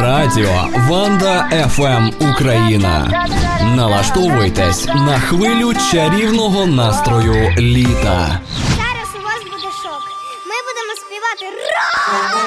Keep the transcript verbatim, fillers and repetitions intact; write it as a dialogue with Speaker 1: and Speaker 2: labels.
Speaker 1: Радіо Ванда еф ем Україна. Налаштовуйтесь на хвилю чарівного настрою літа.
Speaker 2: Зараз у вас буде шок. Ми будемо співати «Ра!»